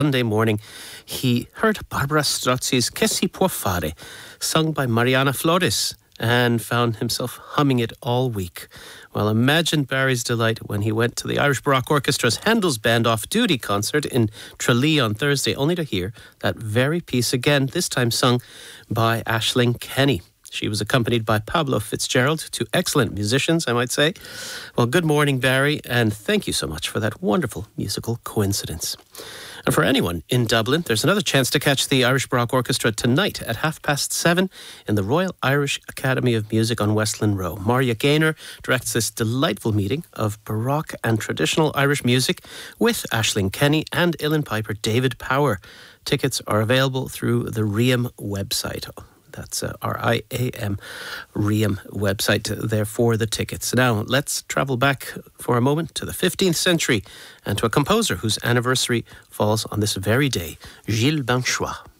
Sunday morning, he heard Barbara Strozzi's Che si può fare, sung by Mariana Flores, and found himself humming it all week. Well, imagine Barry's delight when he went to the Irish Baroque Orchestra's Handel's Band Off-Duty concert in Tralee on Thursday, only to hear that very piece again, this time sung by Aisling Kenny. She was accompanied by Pablo Fitzgerald, two excellent musicians, I might say. Well, good morning, Barry, and thank you so much for that wonderful musical coincidence. And for anyone in Dublin, there's another chance to catch the Irish Baroque Orchestra tonight at 7:30 in the Royal Irish Academy of Music on Westland Row. Marja Gaynor directs this delightful meeting of Baroque and traditional Irish music with Aisling Kenny and uilleann piper David Power. Tickets are available through the RIAM website. That's RIAM, RIAM website there for the tickets. Now, let's travel back for a moment to the 15th century and to a composer whose anniversary falls on this very day, Gilles Banchois.